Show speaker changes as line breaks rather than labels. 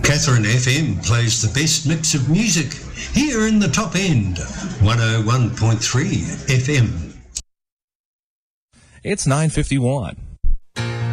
Catherine FM plays the best mix of music here in the top end, 101.3 FM.
It's 9:51.